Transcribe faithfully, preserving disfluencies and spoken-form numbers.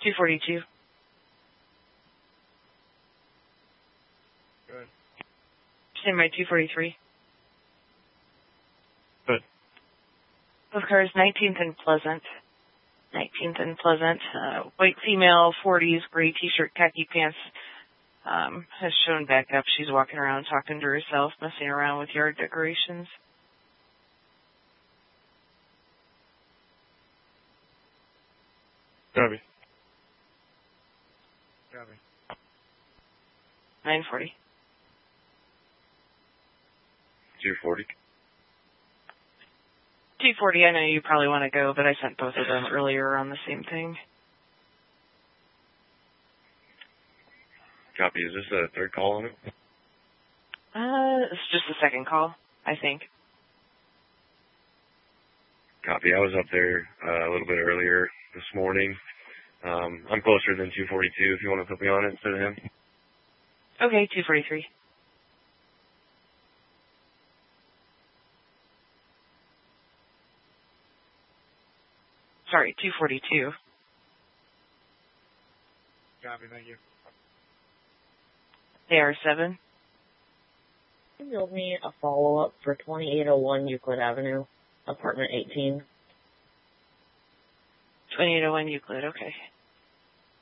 two forty-two. Good. Stand by two forty-three. Good. Both cars, nineteenth and Pleasant. nineteenth and Pleasant. Uh, white female, forties, gray t-shirt, khaki pants. Um, has shown back up. She's walking around talking to herself, messing around with yard decorations. Copy. Copy. nine forty. two forty. two forty, I know you probably want to go, but I sent both of them earlier on the same thing. Copy. Is this a third call on it? Uh, it's just the second call, I think. Copy. I was up there uh, a little bit earlier this morning. Um, I'm closer than two forty-two if you want to put me on it instead of him. Okay, two forty-three. Sorry, two forty-two. Copy. Thank you. A R seven. Can you build me a follow-up for twenty-eight oh one Euclid Avenue, apartment eighteen? twenty-eight oh one Euclid, okay.